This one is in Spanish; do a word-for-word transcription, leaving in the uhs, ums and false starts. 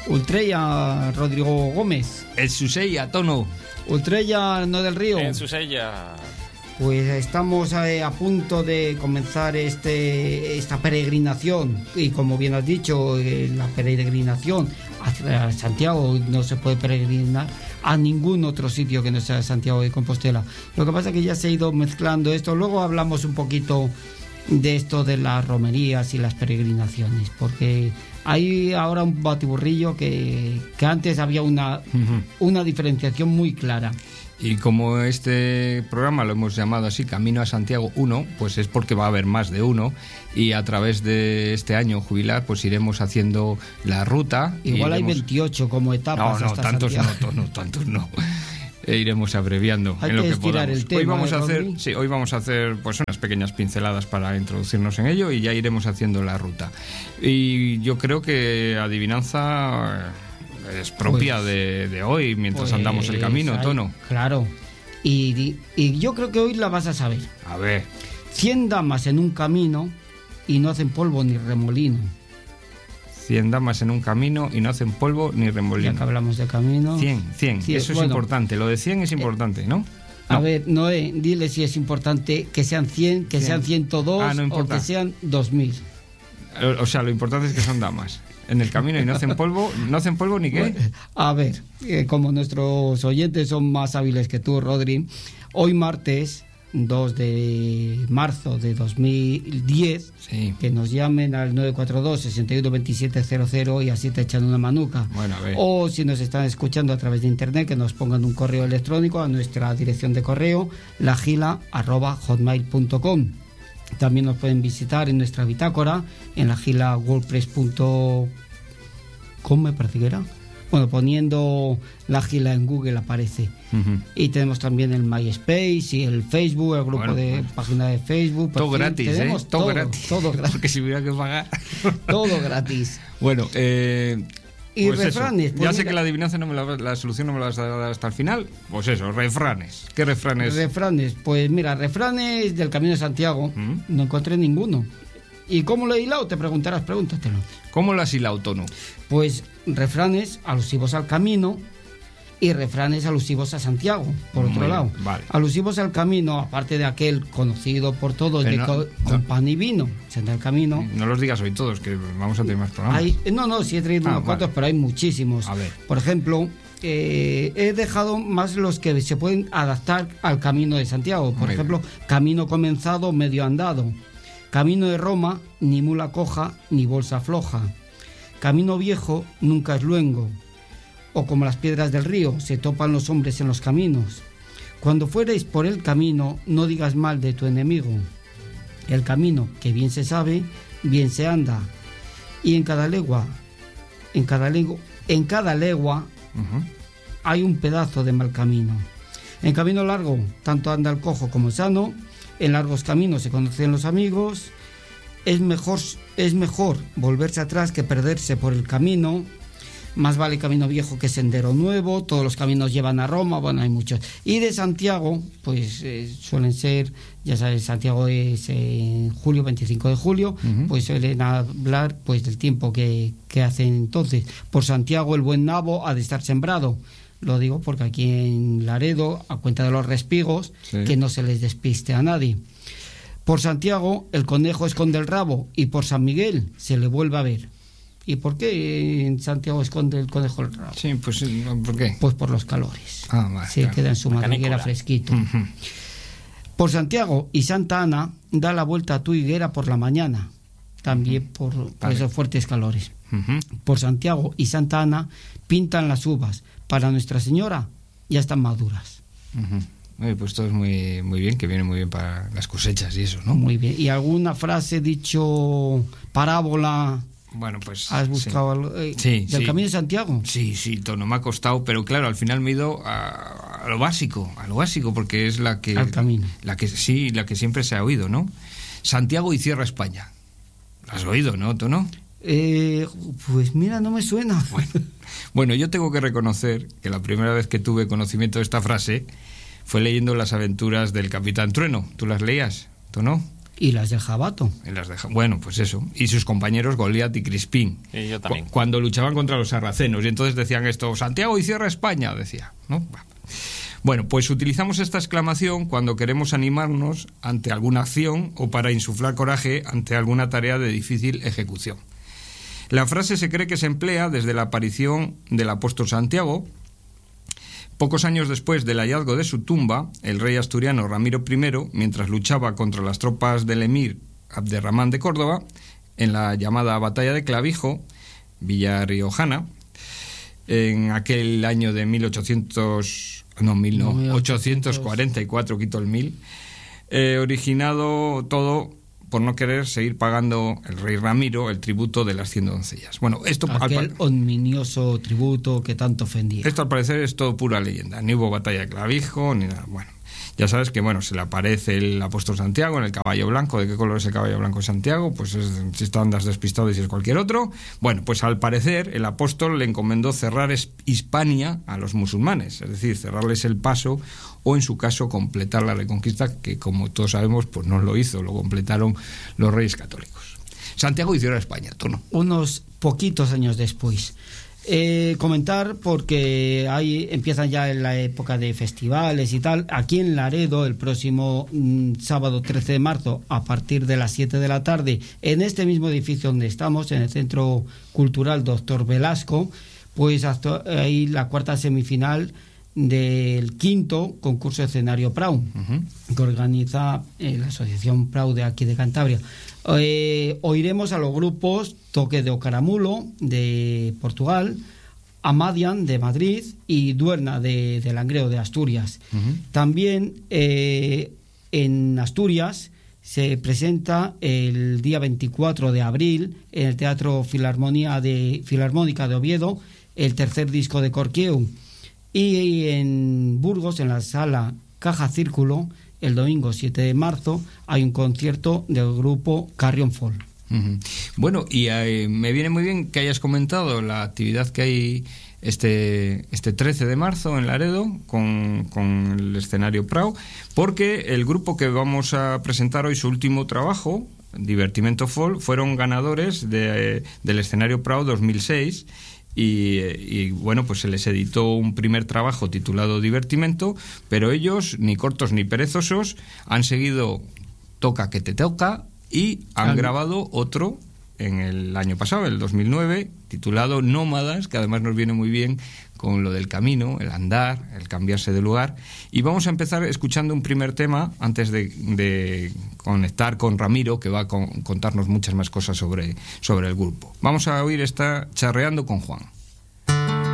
Ultrella, Rodrigo Gómez. El Susella, Tono. Ultrella, no del Río. En Susella. Pues estamos eh, a punto de comenzar este esta peregrinación. Y como bien has dicho, eh, la peregrinación hacia Santiago no se puede peregrinar a ningún otro sitio que no sea Santiago de Compostela. Lo que pasa es que ya se ha ido mezclando esto. Luego hablamos un poquito de esto de las romerías y las peregrinaciones, porque hay ahora un batiburrillo que, que antes había una, uh-huh. una diferenciación muy clara. Y como este programa lo hemos llamado así, Camino a Santiago uno, pues es porque va a haber más de uno, y a través de este año jubilar pues iremos haciendo la ruta. Igual iremos... hay veintiocho como etapas. No, no, hasta tantos Santiago. no, no, tantos no. E iremos abreviando hay en lo que que podamos. El tema, hoy vamos ¿eh, a hacer, Rodri? sí, hoy vamos a hacer pues unas pequeñas pinceladas para introducirnos en ello y ya iremos haciendo la ruta. Y yo creo que adivinanza es propia pues, de, de hoy mientras pues, andamos el camino, hay, Tono. Claro. Y, y yo creo que hoy la vas a saber. A ver. Cien damas en un camino y no hacen polvo ni remolino. Cien damas en un camino y no hacen polvo ni remolino. Ya que hablamos de camino. Cien, cien. cien. Eso bueno, es importante. Lo de cien es importante, ¿no? A no. ver, Noé, dile si es importante que sean cien, que cien. Sean ciento dos ah, no o que sean dos mil. O, o sea, lo importante es que son damas en el camino y no hacen polvo. ¿No hacen polvo ni qué? Bueno, a ver, eh, como nuestros oyentes son más hábiles que tú, Rodri, hoy martes dos de marzo de dos mil diez, sí. que nos llamen al nueve cuatro dos, seis uno dos siete cero cero y así te echan una manuca. Bueno, a ver. O si nos están escuchando a través de internet, que nos pongan un correo electrónico a nuestra dirección de correo, lagila arroba hotmail punto com. También nos pueden visitar en nuestra bitácora en lagila wordpress punto com, me parece que era. Bueno, poniendo La Gila en Google aparece. Uh-huh. Y tenemos también el MySpace y el Facebook, el grupo bueno, de pues, página de Facebook. Todo fin, gratis, tenemos ¿eh? Todo, todo gratis. Todo gratis. Porque si hubiera que pagar. Todo gratis. Bueno, eh... y pues refranes. Pues ya sé mira, que la adivinanza no me la, la solución no me la vas a dar hasta el final. Pues eso, refranes. ¿Qué refranes? Refranes, pues mira, refranes del Camino de Santiago. ¿Mm? No encontré ninguno. ¿Y cómo lo he hilado? Te preguntarás, pregúntatelo. ¿Cómo lo has hilado, Tono? Pues refranes alusivos al camino y refranes alusivos a Santiago, por Muy otro bien, lado. Vale. Alusivos al camino, aparte de aquel conocido por todos, Pero de no, co- no. con pan y vino, senda el camino. No los digas hoy todos, que vamos a tener más programas. Hay, no, no, sí he traído Ah, unos vale. cuantos, pero hay muchísimos. A ver. Por ejemplo, eh, he dejado más los que se pueden adaptar al camino de Santiago. Por Muy ejemplo, camino comenzado, medio andado. Camino de Roma, ni mula coja, ni bolsa floja. Camino viejo, nunca es luengo. O como las piedras del río, se topan los hombres en los caminos. Cuando fuereis por el camino, no digas mal de tu enemigo. El camino, que bien se sabe, bien se anda. Y en cada legua, en cada legua, en cada legua Uh-huh. hay un pedazo de mal camino. En camino largo, tanto anda el cojo como el sano. En largos caminos se conocen los amigos. Es mejor, es mejor volverse atrás que perderse por el camino. Más vale camino viejo que sendero nuevo. Todos los caminos llevan a Roma. Bueno, hay muchos. Y de Santiago, pues eh, suelen ser, ya sabes, Santiago es en julio, veinticinco de julio, Uh-huh. pues suelen hablar pues del tiempo que, que hacen entonces. Por Santiago el buen nabo ha de estar sembrado. Lo digo porque aquí en Laredo, a cuenta de los respigos, Sí. que no se les despiste a nadie. Por Santiago el conejo esconde el rabo y por San Miguel se le vuelve a ver. ¿Y por qué en Santiago esconde el conejo el rabo? Sí, pues ¿por qué? Pues por los calores. Ah, vale, Se claro. queda en su La madriguera canícula. fresquito. Uh-huh. Por Santiago y Santa Ana da la vuelta a tu higuera por la mañana. También por, por Vale. esos fuertes calores. Uh-huh. Por Santiago y Santa Ana pintan las uvas. Para Nuestra Señora ya están maduras. Uh-huh. Oye, pues todo es muy, muy bien, que viene muy bien para las cosechas y eso, ¿no? Muy bien. ¿Y alguna frase, dicho, parábola, Bueno, pues... has sí. buscado algo, eh, Sí, del sí. Camino de Santiago? Sí, sí, Tono, me ha costado, pero claro, al final me he ido a, a lo básico, a lo básico, porque es la que... Al camino. La que sí, la que siempre se ha oído, ¿no? Santiago y cierra España. ¿Lo has oído, no, Tono? Eh, pues mira, no me suena. Bueno, bueno, yo tengo que reconocer que la primera vez que tuve conocimiento de esta frase fue leyendo las aventuras del Capitán Trueno. ¿Tú las leías, Tono? Y las del Jabato. Y las de, bueno, pues eso. Y sus compañeros Goliat y Crispín. Y yo también. Cu- cuando luchaban contra los sarracenos. Y entonces decían esto, Santiago y cierra España, decía, ¿no? Bueno, pues utilizamos esta exclamación cuando queremos animarnos ante alguna acción o para insuflar coraje ante alguna tarea de difícil ejecución. La frase se cree que se emplea desde la aparición del apóstol Santiago. Pocos años después del hallazgo de su tumba, el rey asturiano Ramiro primero, mientras luchaba contra las tropas del emir Abderramán de Córdoba, en la llamada Batalla de Clavijo, Villa Riojana, en aquel año de mil ochocientos, no, mil no, ochocientos cuarenta y cuatro, quito el mil, eh, originado todo por no querer seguir pagando el rey Ramiro el tributo de las cien doncellas. Bueno, esto aquel al, ominioso tributo que tanto ofendía. Esto al parecer es todo pura leyenda. Ni hubo batalla de Clavijo, ni nada. Bueno, ya sabes que bueno, se le aparece el apóstol Santiago en el caballo blanco. ¿De qué color es el caballo blanco de Santiago? Pues es, si está andas despistado y si es cualquier otro. Bueno, pues al parecer el apóstol le encomendó cerrar Hispania a los musulmanes, es decir, cerrarles el paso o en su caso completar la reconquista, que como todos sabemos pues no lo hizo, lo completaron los reyes católicos. Santiago hizo a España, Tono. Unos poquitos años después. Eh, comentar porque ahí empiezan ya en la época de festivales y tal. Aquí en Laredo, el próximo mm, sábado trece de marzo, a partir de las siete de la tarde, en este mismo edificio donde estamos, en el Centro Cultural Doctor Velasco, pues hasta ahí la cuarta semifinal del quinto concurso de escenario Prau, uh-huh. que organiza eh, la Asociación Prau de aquí de Cantabria. Eh, oiremos a los grupos Toque de Ocaramulo de Portugal, Amadian de Madrid y Duerna de, de Langreo de Asturias. Uh-huh. También eh, en Asturias se presenta el día veinticuatro de abril en el Teatro Filarmonía de, Filarmónica de Oviedo el tercer disco de Corquieu. Y en Burgos, en la sala Caja Círculo, el domingo siete de marzo, hay un concierto del grupo Carrion Folk. Uh-huh. Bueno, y eh, me viene muy bien que hayas comentado la actividad que hay este, este trece de marzo en Laredo con, con el escenario Prau, porque el grupo que vamos a presentar hoy su último trabajo, Divertimento Folk, fueron ganadores de, del escenario Prau dos mil seis. Y, y bueno, pues se les editó un primer trabajo titulado Divertimento, pero ellos, ni cortos ni perezosos, han seguido Toca que te toca y han Can... grabado otro en el año pasado, el dos mil nueve, titulado Nómadas, que además nos viene muy bien con lo del camino, el andar, el cambiarse de lugar. Y vamos a empezar escuchando un primer tema antes de, de conectar con Ramiro, que va a con, contarnos muchas más cosas sobre, sobre el grupo. Vamos a oír esta Charreando con Juan.